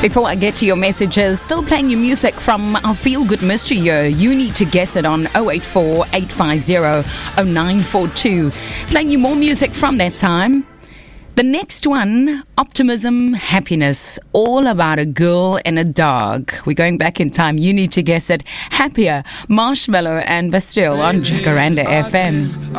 Before I get to your messages, still playing your music from our Feel Good Mystery Year. You need to guess it on 084 850 0942. Playing you more music from that time. The next one, Optimism, Happiness, all about a girl and a dog. We're going back in time. You need to guess it. Happier, Marshmallow and Bastille on Jacaranda FM.